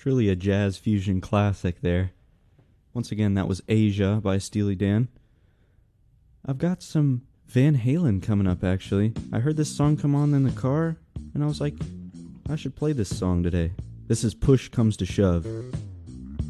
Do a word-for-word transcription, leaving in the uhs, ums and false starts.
Truly a jazz fusion classic there. Once again, that was Asia by Steely Dan. I've got some Van Halen coming up, actually. I heard this song come on in the car, and I was like, I should play this song today. This is Push Comes to Shove.